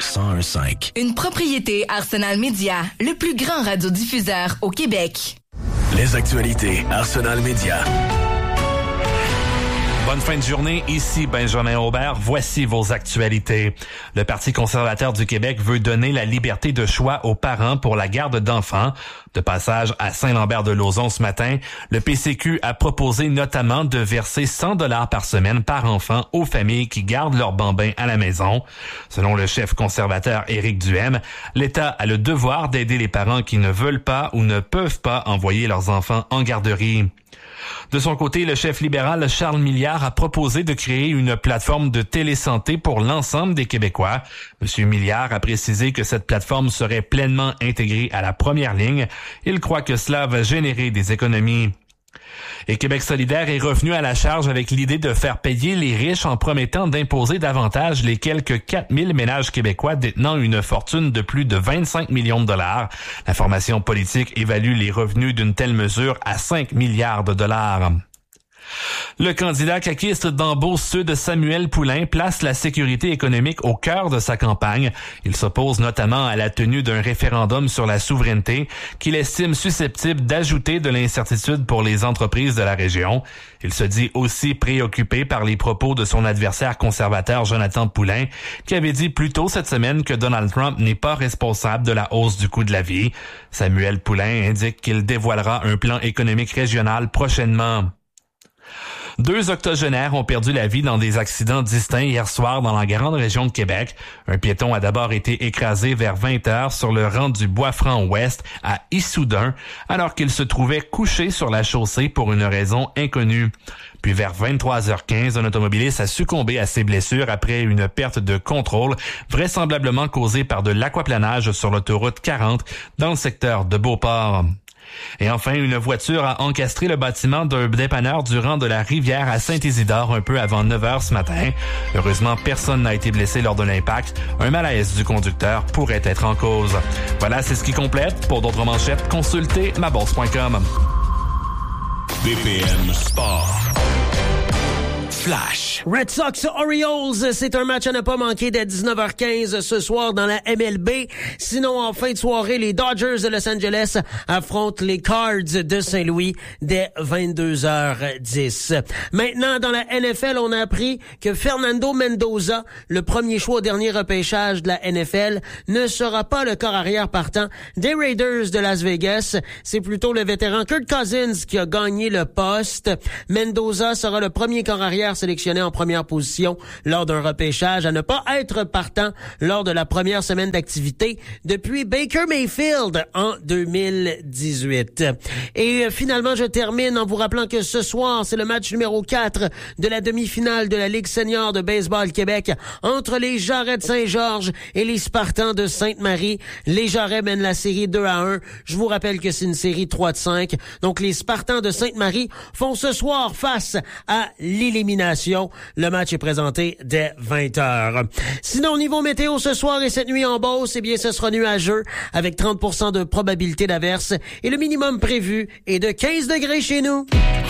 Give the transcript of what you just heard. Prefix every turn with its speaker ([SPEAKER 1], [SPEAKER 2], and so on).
[SPEAKER 1] 101.5.
[SPEAKER 2] Une propriété Arsenal Média, le plus grand radiodiffuseur au Québec.
[SPEAKER 1] Les actualités Arsenal Média.
[SPEAKER 3] Bonne fin de journée, ici Benjamin Aubert. Voici vos actualités. Le Parti conservateur du Québec veut donner la liberté de choix aux parents pour la garde d'enfants. De passage à Saint-Lambert-de-Lauzon ce matin, le PCQ a proposé notamment de verser 100 $ par semaine par enfant aux familles qui gardent leurs bambins à la maison. Selon le chef conservateur Éric Duhaime, l'État a le devoir d'aider les parents qui ne veulent pas ou ne peuvent pas envoyer leurs enfants en garderie. De son côté, le chef libéral Charles Milliard a proposé de créer une plateforme de télésanté pour l'ensemble des Québécois. M. Milliard a précisé que cette plateforme serait pleinement intégrée à la première ligne. Il croit que cela va générer des économies. Et Québec solidaire est revenu à la charge avec l'idée de faire payer les riches en promettant d'imposer davantage les quelques 4000 ménages québécois détenant une fortune de plus de 25 millions de dollars. La formation politique évalue les revenus d'une telle mesure à 5 milliards de dollars. Le candidat caquiste d'Ambeault-Sud, Samuel Poulain, place la sécurité économique au cœur de sa campagne. Il s'oppose notamment à la tenue d'un référendum sur la souveraineté qu'il estime susceptible d'ajouter de l'incertitude pour les entreprises de la région. Il se dit aussi préoccupé par les propos de son adversaire conservateur Jonathan Poulin, qui avait dit plus tôt cette semaine que Donald Trump n'est pas responsable de la hausse du coût de la vie. Samuel Poulain indique qu'il dévoilera un plan économique régional prochainement. 2 octogénaires ont perdu la vie dans des accidents distincts hier soir dans la grande région de Québec. Un piéton a d'abord été écrasé vers 20h sur le rang du Bois-Franc-Ouest à Issoudun, alors qu'il se trouvait couché sur la chaussée pour une raison inconnue. Puis vers 23h15, un automobiliste a succombé à ses blessures après une perte de contrôle, vraisemblablement causée par de l'aquaplanage sur l'autoroute 40 dans le secteur de Beauport. Et enfin, une voiture a encastré le bâtiment d'un dépanneur du rang de la Rivière à Saint-Isidore un peu avant 9h ce matin. Heureusement, personne n'a été blessé lors de l'impact. Un malaise du conducteur pourrait être en cause. Voilà, c'est ce qui complète. Pour d'autres manchettes, consultez mabourse.com.
[SPEAKER 1] BPM Sport. Flash.
[SPEAKER 4] Red Sox Orioles, c'est un match à ne pas manquer dès 19h15 ce soir dans la MLB. Sinon, en fin de soirée, les Dodgers de Los Angeles affrontent les Cards de Saint-Louis dès 22h10. Maintenant, dans la NFL, on a appris que Fernando Mendoza, le premier choix au dernier repêchage de la NFL, ne sera pas le corps arrière partant des Raiders de Las Vegas. C'est plutôt le vétéran Kirk Cousins qui a gagné le poste. Mendoza sera le premier corps arrière sélectionné en première position lors d'un repêchage à ne pas être partant lors de la première semaine d'activité depuis Baker Mayfield en 2018. Et finalement, je termine en vous rappelant que ce soir, c'est le match numéro 4 de la demi-finale de la Ligue senior de baseball Québec entre les Jarrets de Saint-Georges et les Spartans de Sainte-Marie. Les Jarrets mènent la série 2-1. Je vous rappelle que c'est une série 3-5. Donc, les Spartans de Sainte-Marie font ce soir face à l'élimination. Le match est présenté dès 20h. Sinon, au niveau météo, ce soir et cette nuit en Beauce, eh bien, ce sera nuageux avec 30% de probabilité d'averse et le minimum prévu est de 15 degrés chez nous.